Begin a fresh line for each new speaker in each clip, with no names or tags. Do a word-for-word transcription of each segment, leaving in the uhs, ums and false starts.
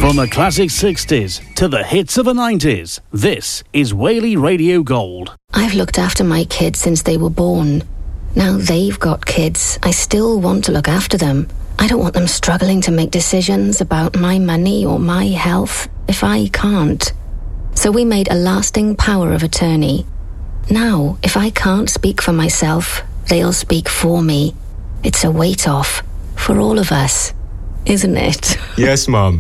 From the classic sixties to the hits of the nineties, this is Whaley Radio Gold.
I've looked after my kids since they were born. Now they've got kids. I still want to look after them. I don't want them struggling to make decisions about my money or my health if I can't. So we made a lasting power of attorney. Now, if I can't speak for myself, they'll speak for me. It's a weight off for all of us, isn't it?
Yes, Mum.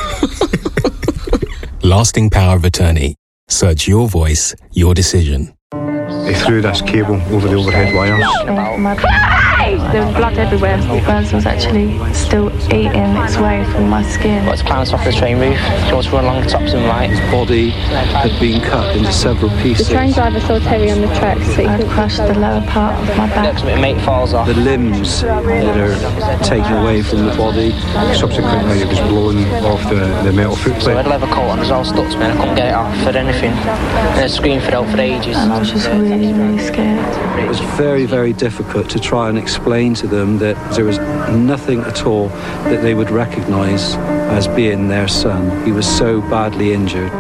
Lasting power of attorney. Search your voice, your decision.
They threw this cable over the overhead wires.
There was blood everywhere. The burns was actually still eating its way through my skin.
Got to climb off the train roof. He was run along the tops and right.
His body had been cut into several pieces.
The train driver saw Terry on the tracks. So I crushed the lower part of my back.
My mate falls off.
The limbs that are taken away from the body. Subsequently, it was blown off the, the metal footplate.
So I had a leather coat on as well, stuck to me, and I couldn't get it off for anything. And I screamed for help for ages.
And I was just really, really scared.
It was very, very difficult to try and explain to them that there was nothing at all that they would recognise as being their son. He was so badly injured.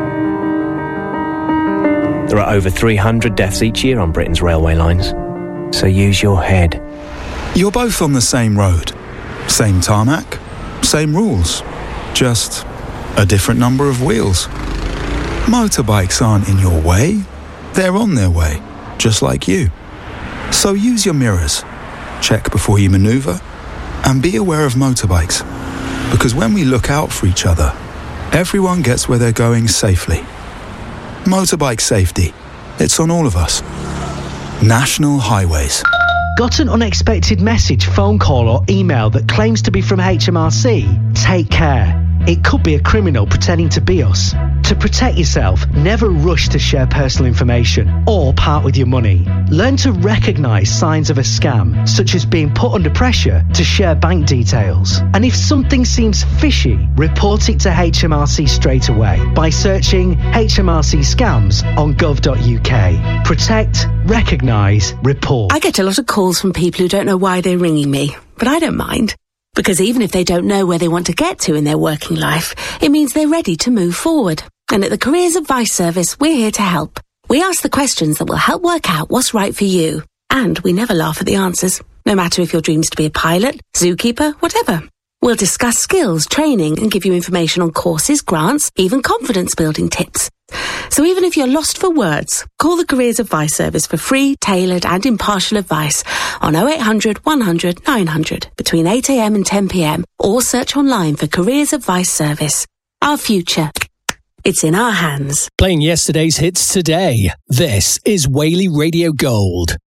There are over three hundred deaths each year on Britain's railway lines. So use your head.
You're both on the same road. Same tarmac, same rules. Just a different number of wheels. Motorbikes aren't in your way. They're on their way, just like you. So use your mirrors. Check before you manoeuvre, and be aware of motorbikes. Because when we look out for each other, everyone gets where they're going safely. Motorbike safety. It's on all of us. National Highways.
Got an unexpected message, phone call or email that claims to be from H M R C? Take care. It could be a criminal pretending to be us. To protect yourself, never rush to share personal information or part with your money. Learn to recognise signs of a scam, such as being put under pressure to share bank details. And if something seems fishy, report it to H M R C straight away by searching H M R C scams on gov dot U K. Protect, recognise, report.
I get a lot of calls from people who don't know why they're ringing me, but I don't mind. Because even if they don't know where they want to get to in their working life, it means they're ready to move forward. And at the Careers Advice Service, we're here to help. We ask the questions that will help work out what's right for you. And we never laugh at the answers, no matter if your dream's to be a pilot, zookeeper, whatever. We'll discuss skills, training, and give you information on courses, grants, even confidence-building tips. So even if you're lost for words, call the Careers Advice Service for free, tailored and impartial advice on oh eight hundred, one hundred, nine hundred between eight a m and ten p m or search online for Careers Advice Service. Our future. It's in our hands.
Playing yesterday's hits today. This is Whaley Radio Gold.